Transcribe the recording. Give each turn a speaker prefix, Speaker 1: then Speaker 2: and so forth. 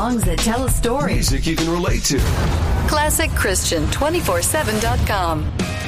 Speaker 1: songs that tell a story.
Speaker 2: Music you can relate to.
Speaker 1: ClassicChristian247.com.